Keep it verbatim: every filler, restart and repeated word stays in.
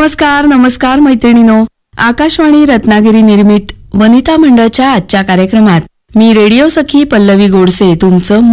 नमस्कार नमस्कार मैत्रिणीनो, आकाशवाणी रत्नागिरी निर्मित वनिता मंडळच्या आजच्या कार्यक्रमात मी रेडिओ सखी पल्लवी गोडसे तुमचं